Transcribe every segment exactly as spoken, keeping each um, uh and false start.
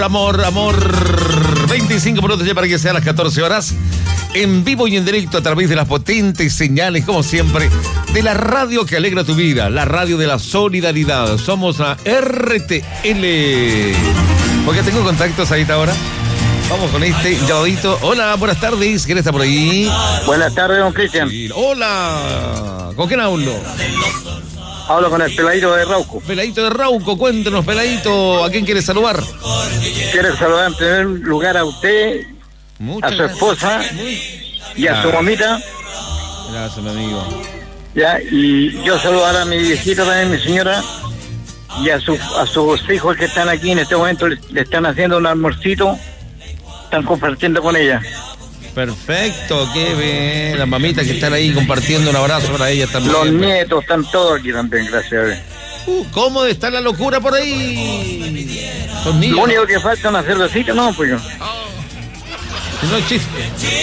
Amor, amor, veinticinco minutos ya para que sean las catorce horas, en vivo y en directo a través de las potentes señales, como siempre, de la radio que alegra tu vida, la radio de la solidaridad. Somos la R T L. Porque tengo contactos ahí ahora. Vamos con este llamadito. Hola, buenas tardes, ¿quién está por ahí? Buenas tardes, don Cristian. Sí, hola, ¿con quién hablo? Hablo con el peladito de Rauco. Peladito de Rauco, cuéntenos, Peladito, ¿a quién quiere saludar? Quiero saludar en primer lugar a usted, Muchas a su esposa Muy... y a ah. su mamita. Gracias, mi amigo. Ya, y yo saludar a mi viejito también, mi señora, y a, su, a sus hijos que están aquí en este momento, le, le están haciendo un almuercito, están compartiendo con ella. Perfecto, qué bien. Las mamitas que están ahí compartiendo, un abrazo para ellas también. Los nietos están todos aquí también, gracias a Dios. Uh, ¿Cómo está la locura por ahí? Son niños. Lo único que falta es una cervecita, no, pues. No es chiste.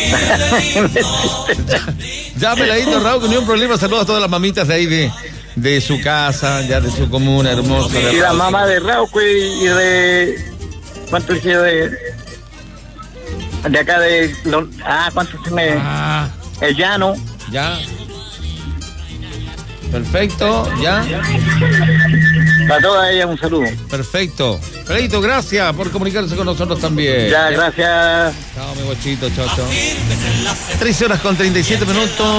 Ya, Peladito Rauco, ni un problema. Saludos a todas las mamitas de ahí de, de su casa, ya de su comuna hermosa. Y la mamá de Rauco y, y de... ¿Cuánto dije de...? De acá de... Lo, ah, ¿cuánto se me...? Ah, El llano. ya. Perfecto, ya. Para todas ellas un saludo. Perfecto. Peladito, gracias por comunicarse con nosotros también. Ya, gracias. Chao, mi guachito, chao, chao. trece horas con treinta y siete minutos.